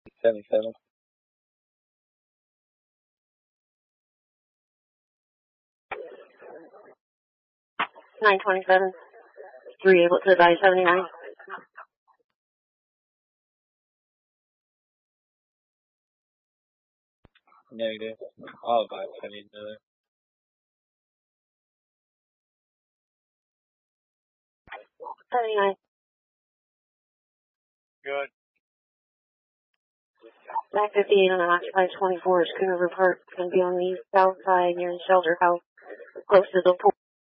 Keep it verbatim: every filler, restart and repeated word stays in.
seventy-seven. nine twenty-seven. three able to advise seventy-nine. Negative. I'll advise seventy-nine. seventy-nine. Good. Back fifty-eight on an occupied twenty-four. Schooner River Park. Going to be on the south side near the shelter house, close to the pool.